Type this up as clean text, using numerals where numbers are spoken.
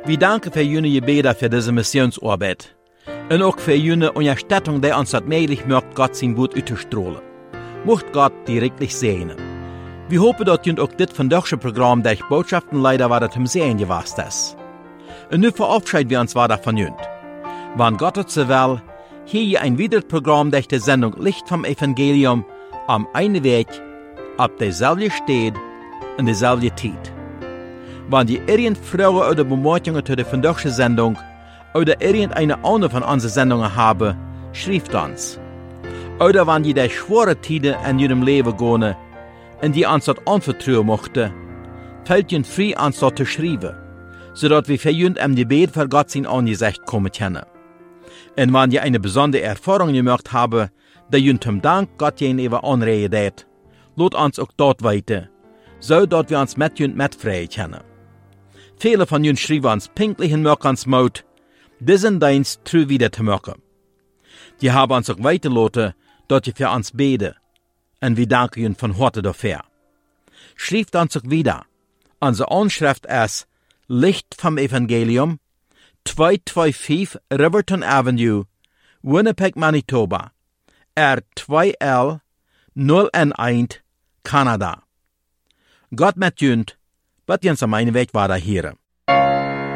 Wir danken für jene Gebete für diese Missionsarbeit. Und auch für jene Unterstützung, die uns das möglich macht, Gott sein Wort auszustrahlen. Mocht Gott direktlich segnen. Wir hoffen, dass ihr auch das vandaagse Programm durch Botschaftenleider war, das zum Sehen gewast ist. Und nun verabschieden wir uns weiter von jünd. Wann Gott es so will, hier ein weiteres Programm durch die Sendung Licht vom Evangelium am einen Weg, ab derselbe steht und derselbe Zeit. Wenn ihr irgend Fragen oder Bemerkungen zu der vandaagse Sendung oder irgendeine andere von unseren Sendungen haben, schreibt uns. Oder wenn ihr durch schwere Zeiten in ihrem Leben gehen und die uns das anvertrauen möchten, fällt ihr frei, uns das zu schreiben, sodass wir für ihr im Gebet für Gott sein Angesicht kommen können. Und wenn ihr eine besondere Erfahrung gemacht habt, die ihr zum Dank Gott gegenüber anregen hat, lasst uns auch dort weiter, so dass wir uns mit ihr mitfreien können. Viele von ihnen schreiben uns pünktlich in Mut, diesen Dienst treu wieder zu machen. Die haben uns auch weitergelassen, dass ihr für uns beten, und wir danken ihnen von Herzen dafür. Schreibt uns auch wieder. Unsere Anschrift ist Licht vom Evangelium, 225 Riverton Avenue, Winnipeg, Manitoba, R2L 0N1, Kanada. Gott mit jünd, wat jens am einen Weg war da hier.